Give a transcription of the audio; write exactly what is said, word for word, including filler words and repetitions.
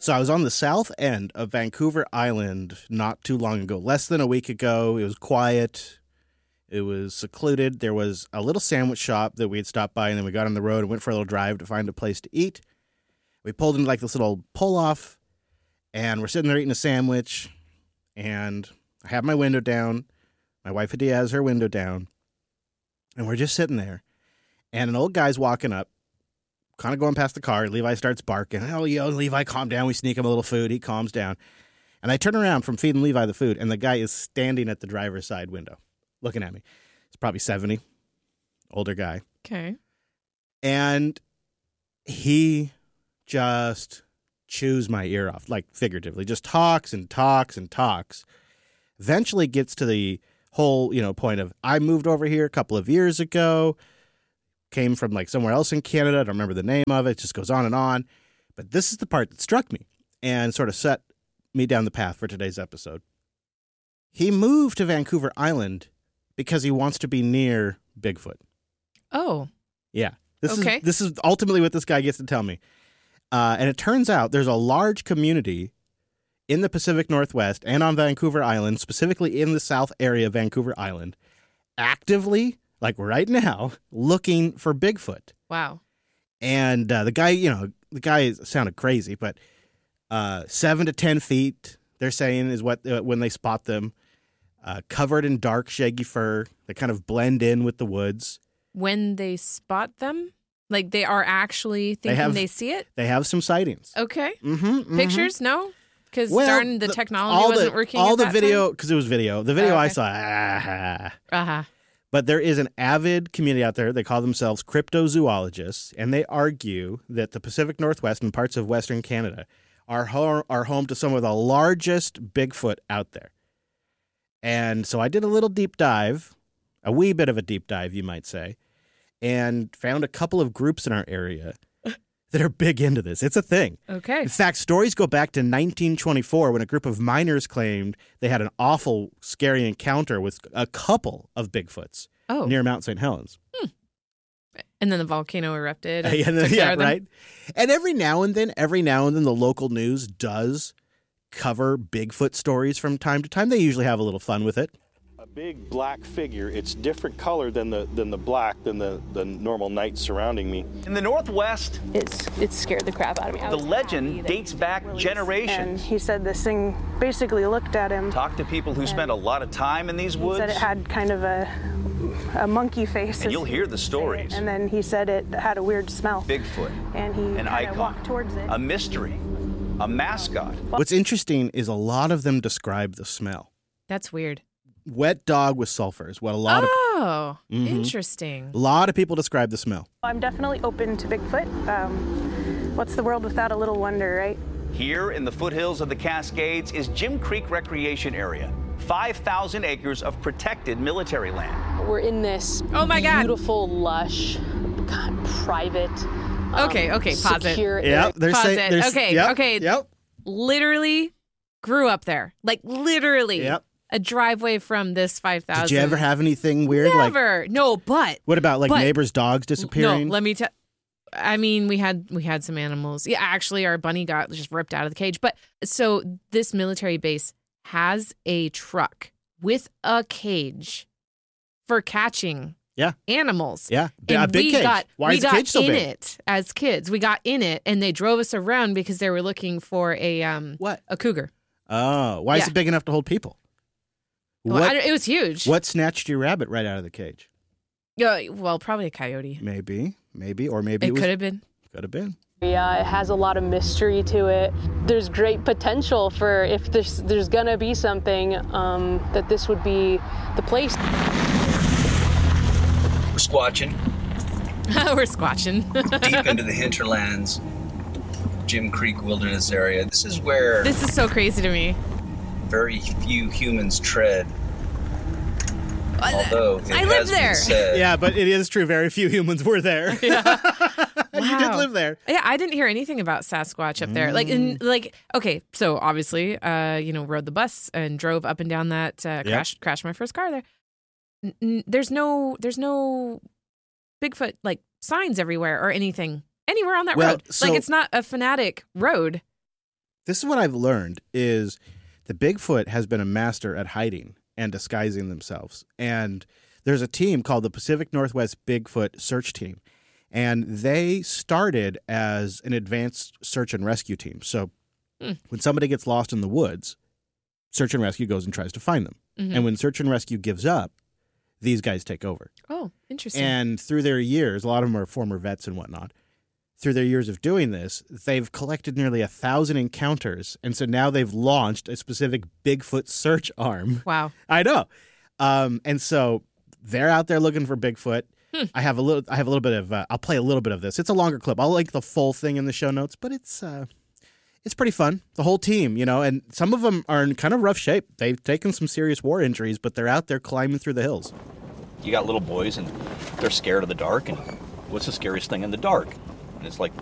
So I was on the south end of Vancouver Island not too long ago, less than a week ago. It was quiet. It was secluded. There was a little sandwich shop that we had stopped by, and then we got on the road and went for a little drive to find a place to eat. We pulled into like this little pull-off, and we're sitting there eating a sandwich, and I have my window down. My wife Adia has her window down, and we're just sitting there, and an old guy's walking up, kind of going past the car. Levi starts barking. Oh, yo, Levi, calm down. We sneak him a little food. He calms down. And I turn around from feeding Levi the food, and the guy is standing at the driver's side window looking at me. He's probably seventy, older guy. Okay. And he just chews my ear off, like figuratively, just talks and talks and talks. Eventually gets to the whole, you know, point of, I moved over here a couple of years ago, came from like somewhere else in Canada. I don't remember the name of it. It just goes on and on. But this is the part that struck me and sort of set me down the path for today's episode. He moved to Vancouver Island because he wants to be near Bigfoot. Oh. Yeah. This okay. is this is ultimately what this guy gets to tell me. Uh, and it turns out there's a large community in the Pacific Northwest and on Vancouver Island, specifically in the south area of Vancouver Island, actively, like right now, looking for Bigfoot. Wow. And uh, the guy, you know, the guy sounded crazy, but uh, seven to ten feet, they're saying, is what uh, when they spot them, uh, covered in dark, shaggy fur. They kind of blend in with the woods. When they spot them? Like they are actually thinking they, have, they see it? They have some sightings. Okay. Mm-hmm, mm-hmm. Pictures? No? Because well, darn, the, the technology wasn't the, working all at the that video, because it was video. The video oh, okay. I saw, ah. Uh-huh. But there is an avid community out there. They call themselves cryptozoologists, and they argue that the Pacific Northwest and parts of Western Canada are, ho- are home to some of the largest Bigfoot out there. And so I did a little deep dive, a wee bit of a deep dive, you might say, and found a couple of groups in our area that are big into this. It's a thing. Okay. In fact, stories go back to nineteen twenty-four when a group of miners claimed they had an awful, scary encounter with a couple of Bigfoots oh. near Mount Saint Helens. Hmm. And then the volcano erupted. And yeah, took yeah care of them. right. And every now and then, every now and then, the local news does cover Bigfoot stories from time to time. They usually have a little fun with it. A big black figure. It's different color than the than the black than the, the normal night surrounding me. In the Northwest, it's it scared the crap out of me. The legend dates back generations. And he said this thing basically looked at him. Talk to people who spend a lot of time in these woods. He said it had kind of a a monkey face. And you'll hear the stories. And then he said it had a weird smell. Bigfoot. And he an icon. walked towards it. A mystery. A mascot. What's interesting is a lot of them describe the smell. That's weird. Wet dog with sulfur is what a lot oh, of... Oh, mm-hmm. Interesting. A lot of people describe the smell. I'm definitely open to Bigfoot. Um, what's the world without a little wonder, right? Here in the foothills of the Cascades is Jim Creek Recreation Area. five thousand acres of protected military land. We're in this oh my God. beautiful, lush, God, private, um, okay, okay, pause secure it. Yeah, they're pause saying, it. Okay, yep, okay. Yep. Literally grew up there. Like, literally. Yep. A driveway from this five thousand. Did you ever have anything weird? Never. Like, no, but. What about, like, but, neighbors' dogs disappearing? No, let me tell. I mean, we had we had some animals. Yeah, actually, our bunny got just ripped out of the cage. But so this military base has a truck with a cage for catching yeah. animals. Yeah, and a big we cage. Got, Why we is the got cage so in big? it as kids. We got in it, and they drove us around because they were looking for a um what a cougar. Oh, why yeah. is it big enough to hold people? Well, what, I, it was huge. What snatched your rabbit right out of the cage? Yeah, well, probably a coyote. Maybe, maybe, or maybe it, it was, could have been. Could have been. Yeah, it has a lot of mystery to it. There's great potential for if there's there's gonna be something um, that this would be the place. We're squatching. We're squatching. deep into the hinterlands, Jim Creek Wilderness Area. This is where this is so crazy to me. Very few humans tread. Although it I has lived been there. said, Yeah, but it is true. Very few humans were there. Yeah. You did live there. Yeah, I didn't hear anything about Sasquatch up there. Like, in, like, okay, so obviously, uh, you know, rode the bus and drove up and down that. Uh, Yep. crashed, crashed my first car there. N- n- there's no, there's no Bigfoot like signs everywhere or anything anywhere on that Well, road. so- like, it's not a fanatic road. This is what I've learned is the Bigfoot has been a master at hiding and disguising themselves. And there's a team called the Pacific Northwest Bigfoot Search Team. And they started as an advanced search and rescue team. So mm. when somebody gets lost in the woods, search and rescue goes and tries to find them. Mm-hmm. And when search and rescue gives up, these guys take over. Oh, interesting. And through their years, a lot of them are former vets and whatnot. Through their years of doing this, they've collected nearly a thousand encounters. And so now they've launched a specific Bigfoot search arm. Wow. I know. Um, and so they're out there looking for Bigfoot. Hmm. I have a little I have a little bit of, uh, I'll play a little bit of this. It's a longer clip. I'll link the full thing in the show notes, but it's, uh, it's pretty fun. The whole team, you know, and some of them are in kind of rough shape. They've taken some serious war injuries, but they're out there climbing through the hills. You got little boys and they're scared of the dark. And what's the scariest thing in the dark? And it's like